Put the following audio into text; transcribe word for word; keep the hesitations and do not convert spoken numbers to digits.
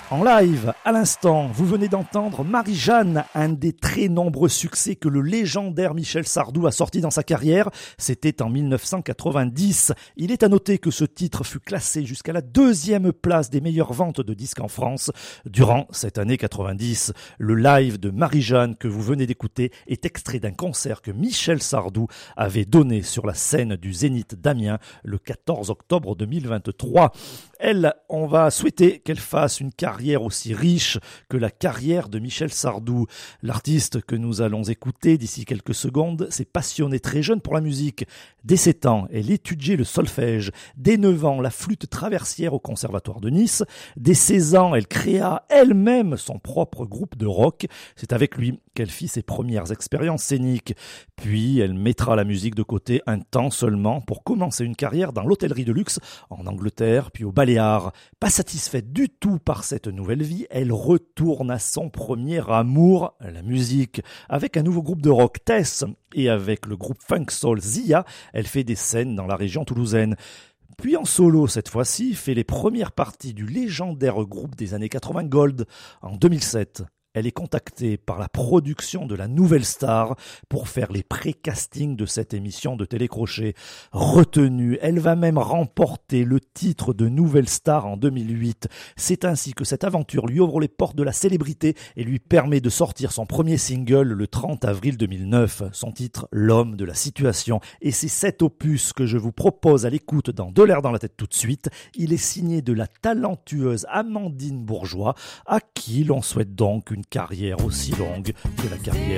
En live, à l'instant, vous venez d'entendre Marie-Jeanne, un des très nombreux succès que le légendaire Michel Sardou a sorti dans sa carrière. C'était en mille neuf cent quatre-vingt-dix. Il est à noter que ce titre fut classé jusqu'à la deuxième place des meilleures ventes de disques en France. Durant cette année quatre-vingt-dix, le live de Marie-Jeanne que vous venez d'écouter est extrait d'un concert que Michel Sardou avait donné sur la scène du Zénith d'Amiens le quatorze octobre deux mille vingt-trois. Elle, on va souhaiter qu'elle fasse une carrière aussi riche que la carrière de Michel Sardou. L'artiste que nous allons écouter d'ici quelques secondes s'est passionnée très jeune pour la musique. Dès sept ans, elle étudiait le solfège. Dès neuf ans, la flûte traversière au conservatoire de Nice. Dès seize ans, elle créa elle-même son propre groupe de rock. C'est avec lui qu'elle fit ses premières expériences scéniques. Puis, elle mettra la musique de côté un temps seulement pour commencer une carrière dans l'hôtellerie de luxe en Angleterre, puis au Baléares. Pas satisfaite du tout par cette nouvelle vie, elle retourne à son premier amour, la musique. Avec un nouveau groupe de rock, Tess, et avec le groupe funk soul Zia, elle fait des scènes dans la région toulousaine. Puis en solo, cette fois-ci, fait les premières parties du légendaire groupe des années quatre-vingts Gold. En deux mille sept, elle est contactée par la production de la Nouvelle Star pour faire les pré-castings de cette émission de télécrochet. Retenue, elle va même remporter le titre de Nouvelle Star en deux mille huit. C'est ainsi que cette aventure lui ouvre les portes de la célébrité et lui permet de sortir son premier single le trente avril deux mille neuf. Son titre, L'homme de la situation. Et c'est cet opus que je vous propose à l'écoute dans De l'air dans la tête tout de suite. Il est signé de la talentueuse Amandine Bourgeois, à qui l'on souhaite donc une carrière aussi longue que la carrière